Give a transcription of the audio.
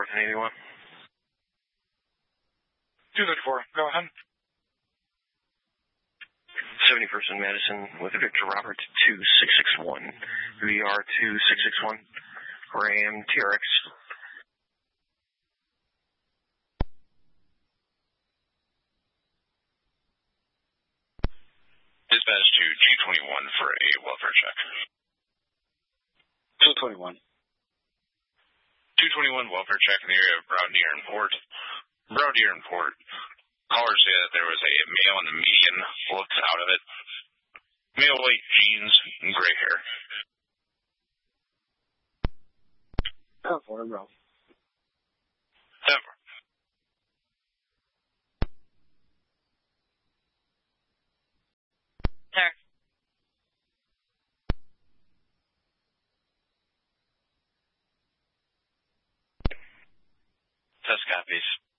81. 234. Go ahead. 71st and Madison with Victor Robert 2661. VR 2661. Ram TRX. Dispatch to G21 for a welfare check. 221. 221 welfare check in the area of Brown Deer and Port. Brown Deer and Port. Callers say that there was a male in the median looked out of it. Male, white jeans, and gray hair. For bro. Denver. Sir. Test copies.